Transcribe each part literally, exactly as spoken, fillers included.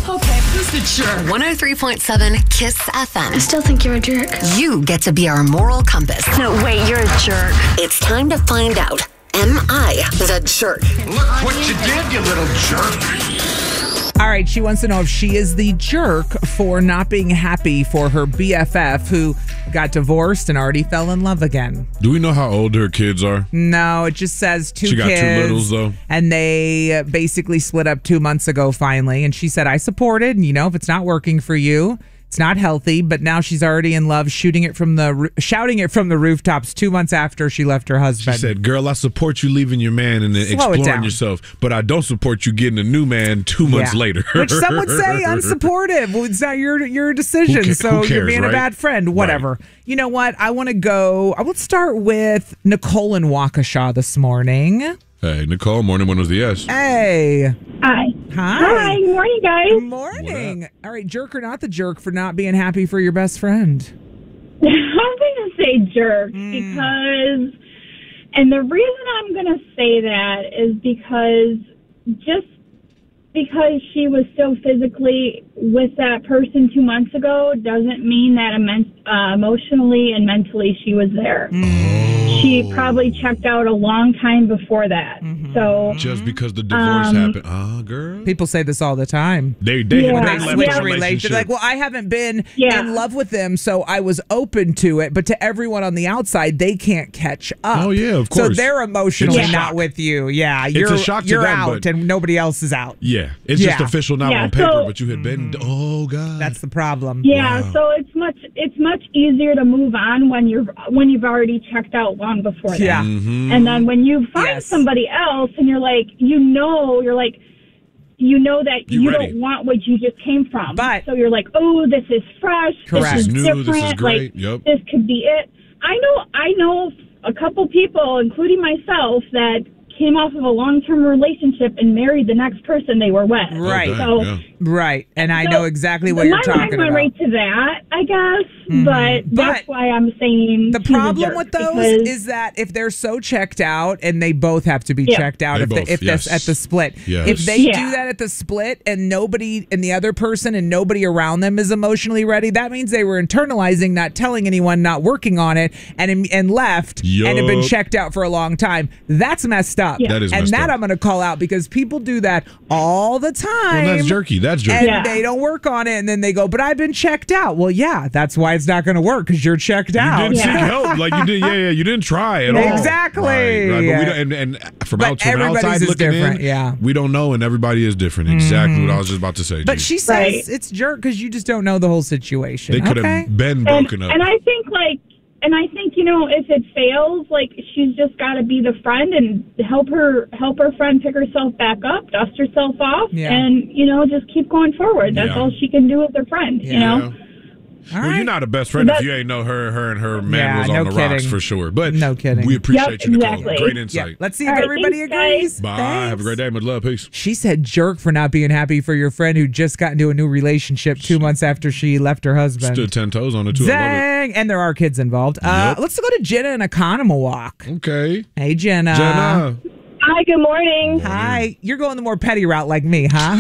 Okay, who's the jerk? one oh three point seven Kiss F M. I still think you're a jerk. You get to be our moral compass. No, wait, you're a jerk. It's time to find out. Am I the jerk? Look what you did, you little jerk. All right, she wants to know if she is the jerk for not being happy for her B F F who got divorced and already fell in love again. Do we know how old her kids are? No, it just says two She got kids. two littles, though. And they basically split up two months ago finally. And she said, I supported, you know, if it's not working for you, it's not healthy, but now she's already in love, shooting it from the shouting it from the rooftops two months after she left her husband. She said, girl, I support you leaving your man and then Slow it exploring down. yourself, but I don't support you getting a new man two months Yeah. later. Which some would say unsupportive. Well, it's not your your decision. Who ca- so who you're cares, being right? a bad friend. Whatever. Right. You know what? I want to go. I will start with Nicole in Waukesha this morning. Hey, Nicole, morning one was the yes. Hey. Hi. Hi. Hi. Good morning, guys. Good morning. All right, jerk or not the jerk for not being happy for your best friend? I'm going to say jerk Mm. because, and the reason I'm going to say that is because just because she was so physically with that person two months ago doesn't mean that immen- uh, emotionally and mentally she was there. Mm. She probably checked out a long time before that. Mm-hmm. So Just because the divorce Um, happened. Ah, girl. People say this all the time. They, they, Yeah. they They left switch the relationship. relationship. Like, well, I haven't been Yeah. in love with them, so I was open to it. But to everyone on the outside, they can't catch up. Oh, yeah, of So course. they're emotionally It's a not shock. with you. Yeah, you're a shock to you're them, out, but- and nobody else is out. Yeah, it's Yeah. just official now Yeah, on paper, so- but you had been. Oh God, That's the problem. Yeah, Wow. so it's much it's much easier to move on when you're when you've already checked out long before that. Yeah. Mm-hmm. And then when you find Yes. somebody else and you're like, you know, you're like, you know that You you ready. don't want what you just came from. But- so you're like, oh, this is fresh. Correct. This is This is new, different. this is great, Like, yep. this could be it. I know, I know a couple people, including myself, that came off of a long-term relationship and married the next person they were with. Right. Okay, So, yeah. Right, and I So, know exactly what my you're mind talking went about. right to that, I guess, Mhm. but that's But why I'm saying The he's a problem jerk, with those because- is that if they're so checked out, and they both have to be Yeah. checked out They if both, they, if yes. that's at the split. Yes. If they Yeah. do that at the split and nobody and the other person and nobody around them is emotionally ready, that means they were internalizing, not telling anyone, not working on it, and and left and have been Yup. checked out for a long time. That's messed up. Yeah. That is and messed that up. I'm going to call out because people do that all the time. Well, that's jerky. That's jerky. And Yeah. they don't work on it, and then they go, but I've been checked out. Well, yeah, that's why it's not going to work because you're checked You out. didn't seek Yeah. help, like you did. Yeah, yeah, you didn't try at all. Exactly. Right, right. But we don't, and, and from, But out, from everybody's outside is looking different, in, yeah. we don't know, and everybody is different. Exactly what I was just about to say. But G. she says Right. it's jerk because you just don't know the whole situation. they could okay? have been and, broken up. and I think like and I think, you know, if it fails, like she's just got to be the friend and help her help her friend pick herself back up, dust herself off, Yeah. and, you know, just keep going forward. That's Yeah. all she can do with her friend, you know? Yeah. All well, right. you're not a best friend But- if you ain't know her. Her and her man Yeah, was no on the rocks kidding. for sure. But No kidding. we appreciate Yep, you, Nicole. exactly. Great Yeah. insight. Let's see if All right, everybody thanks, agrees. guys. Bye. Thanks. Have a great day. Much love. Peace. She said jerk for not being happy for your friend who just got into a new relationship two months after she left her husband. Stood ten toes on it too. I love Dang. And there are kids involved. Uh, Yep. let's go to Jenna in Economawalk. it. Okay. Hey, Jenna. Jenna. Hi, good morning. Hi. You're going the more petty route like me, huh?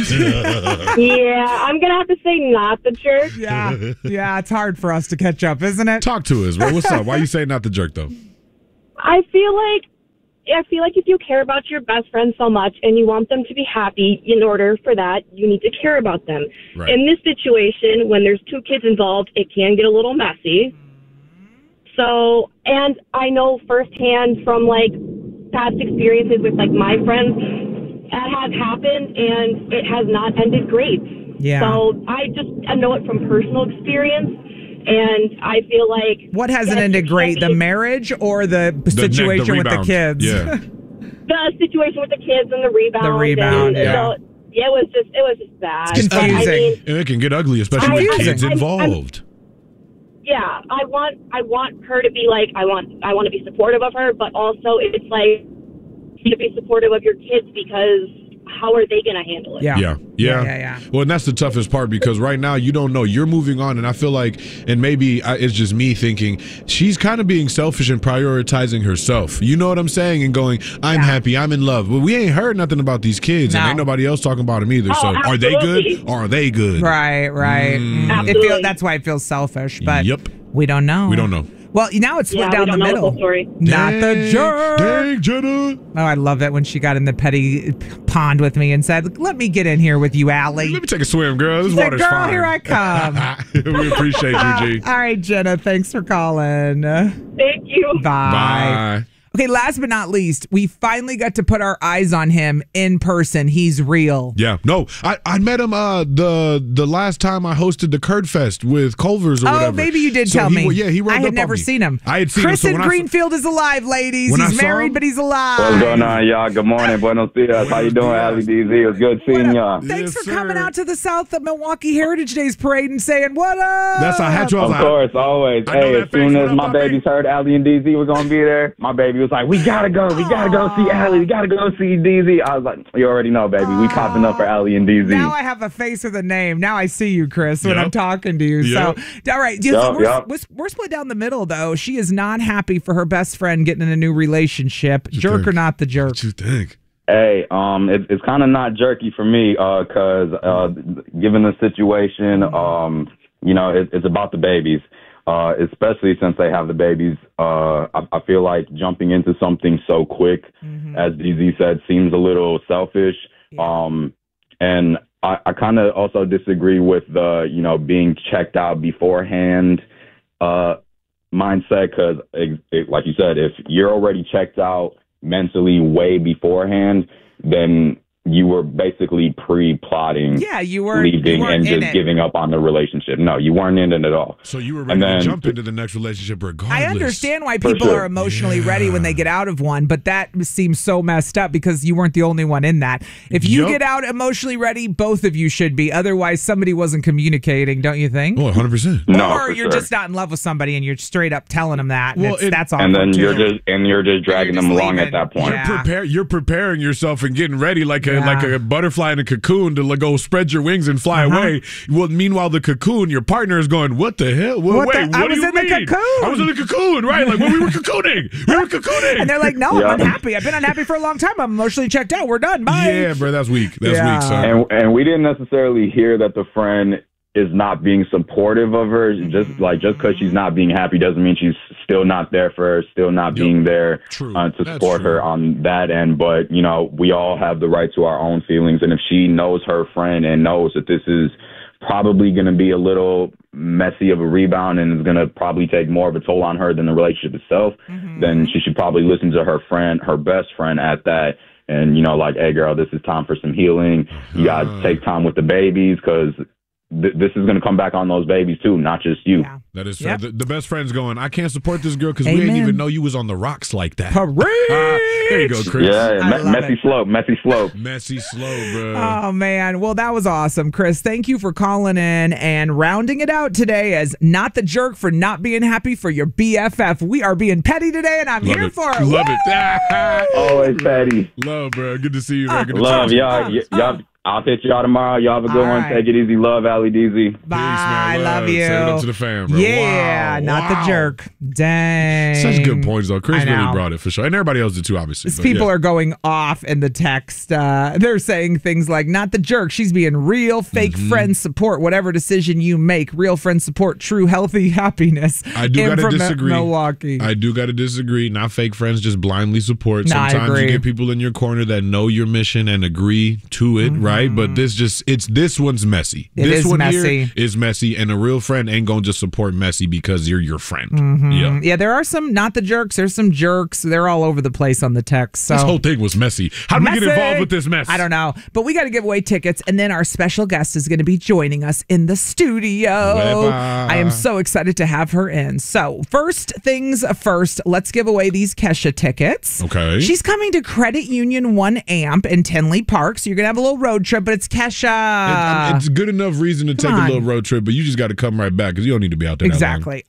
Yeah, I'm going to have to say not the jerk. yeah. Yeah, it's hard for us to catch up, isn't it? Talk to us, bro. What's up? Why you say not the jerk though? I feel like I feel like if you care about your best friend so much and you want them to be happy, in order for that, you need to care about them. Right. In this situation, when there's two kids involved, it can get a little messy. So, and I know firsthand from like past experiences with like my friends, that has happened and it has not ended great. Yeah. So I just I know it from personal experience, and I feel like What hasn't yes, ended it great? The can be- marriage or the The neck- the situation with the rebound. kids? Yeah. the situation with the kids and the rebound. The rebound, and, yeah. So, yeah, it was just it was just bad. It's But, I confusing. mean, And it can get ugly, especially I- with I- kids I'm- involved. yeah, I want I want her to be like I want I want to be supportive of her, but also it's like you to be supportive of your kids because how are they going to handle it? Yeah. Yeah. Yeah, Yeah. yeah, yeah. Well, and that's the toughest part because right now you don't know. You're moving on, and I feel like, and maybe I, it's just me thinking, she's kind of being selfish and prioritizing herself. You know what I'm saying? And going, I'm Yeah. happy, I'm in love. But we ain't heard nothing about these kids, No. and ain't nobody else talking about them either. Oh, so are they absolutely. good or are they good? Right, right. Mm. It Absolutely. feel, that's why it feels selfish, but Yep. we don't know. We don't know. Well, now it's split Yeah, down we the don't know the middle. whole story. Not the Dang, jerk. Dang, Jenna. Oh, I love it when she got in the petty pond with me and said, "Let me get in here with you, Allie." Let me take a swim, girl. This She's like, water's "Girl, fine. here I come." We appreciate you, G. All right, Jenna. Thanks for calling. Bye. Thank you. Bye. Okay, last but not least, we finally got to put our eyes on him in person. He's real. Yeah, no, I, I met him uh the the last time I hosted the Curd Fest with Culver's or Oh, whatever. maybe you did So tell he me. wa- yeah, he rolled I up had on never me. seen him. I had seen Chris him. So in when I saw- Greenfield is alive, ladies. When I He's saw married, him- but he's alive. What's going on, y'all? Good morning. Buenos dias. How you doing, Ali D Z? It was good seeing y'all. Thanks Yes, for coming sir. out to the South of Milwaukee Heritage Days parade and saying, "What up?" That's I had you. I was Of like, course, always. I know Hey, that as soon face. What as up, my my babies baby? heard Ali and D Z were going to be there, my baby was like, we got to go. We got to go see Ali. We got to go see D Z. I was like, you already know, baby. We popping up for Ali and D Z. Now I have a face with a name. Now I see you, Chris, when Yep. I'm talking to you. Yep. So, all right. Yep, we're, yep. we're, we're split down the middle, though. She is not happy for her best friend getting in a new relationship. you Jerk think? or not the jerk? what you think? Hey, um, it, it's kind of not jerky for me, uh, cause, uh, given the situation, um, you know, it, it's about the babies, uh, especially since they have the babies. Uh, I, I feel like jumping into something so quick, Mm-hmm. as D Z said, seems a little selfish. Um, and I, I kind of also disagree with the, you know, being checked out beforehand, uh, mindset, cause it, it, like you said, if you're already checked out mentally way beforehand, then you were basically pre-plotting Yeah, you weren't leaving you weren't and in just it. giving up on the relationship. No, you weren't in it at all. So you were ready And then- to jump into the next relationship regardless. I understand why For people sure. are emotionally ready when they get out of one, but that seems so messed up because you weren't the only one in that. If you Yup. get out emotionally ready, both of you should be. Otherwise, somebody wasn't communicating, don't you think? Oh, one hundred percent. No, or for you're sure. just not in love with somebody and you're straight up telling them that. And Well, it's, it- that's awkward And then too. you're just and you're just dragging You're them just along leaving. at that point. Yeah. Prepare, you're preparing yourself and getting ready like a Yeah. like a butterfly in a cocoon to like, go spread your wings and fly Uh-huh. away. Well, meanwhile, the cocoon, your partner is going, "What the hell? Well, What wait, the- I what was do you in the mean? cocoon." I was in the cocoon, right? Like when we were cocooning, we were cocooning." And they're like, no, Yeah. I'm unhappy. I've been unhappy for a long time. I'm emotionally checked out. We're done. Bye. "Yeah, bro, that's weak. That's Yeah. weak, son." And and we didn't necessarily hear that the friend is not being supportive of her. Just like just because she's not being happy doesn't mean she's still not there for her, still not Yep. being there True. uh, to That's support true. her on that end. But you know, we all have the right to our own feelings, and if she knows her friend and knows that this is probably going to be a little messy of a rebound and is going to probably take more of a toll on her than the relationship itself, Mm-hmm. then she should probably listen to her friend, her best friend at that. And, you know, like, hey, girl, this is time for some healing. You got Uh-huh. to take time with the babies because th- this is going to come back on those babies, too, not just you. Yeah. That is Yep. fair. The, the best friend's going, "I can't support this girl because we Amen. didn't even know you was on the rocks like that." Parade. Ah, there you go, Chris. Yeah, I me- love messy it. slope, messy slope. Messy slow, bro. Oh, man. Well, that was awesome, Chris. Thank you for calling in and rounding it out today as not the jerk for not being happy for your B F F. We are being petty today, and I'm Love here it. for it. Love Woo! it. Always petty. Love, bro. Good to see you, man. Good to Love, talk to you. y'all. Y- y'all. I'll hit y'all tomorrow. Y'all have a good All one. right. Take it easy. Love, Ali D Z. Bye. man. Love Love. you. Send it up to the fam, bro. Yeah, Wow. not Wow. the jerk. Dang. Such good points, though. Chris I know. really brought it for sure. And everybody else did too, obviously. These but people yeah. are going off in the text. Uh, they're saying things like, not the jerk. She's being real, fake Mm-hmm. friend support, whatever decision you make. Real friend support, true, healthy happiness. I do In got to from Mi- disagree. Milwaukee. I do got to disagree. Not fake friends, just blindly support. No, I Sometimes agree. you get people in your corner that know your mission and agree to it, right? But this just, it's this one's messy. Mm-hmm. It this is one messy. here is messy, and a real friend ain't going to just support messy because you're your friend. Mm-hmm. Yeah. Yeah, there are some not the jerks. There's some jerks. They're all over the place on the text. So This whole thing was messy. How did we get Messy. involved with this mess? I don't know. But we got to give away tickets. And then our special guest is going to be joining us in the studio. Bye-bye. I am so excited to have her in. So, first things first, let's give away these Kesha tickets. Okay. She's coming to Credit Union One Amp in Tinley Park. So, you're going to have a little road trip, but it's Kesha. It- I mean, it's good enough reason to take on. a little road trip, but you just got to come right back because you don't need to be out there that long. Exactly.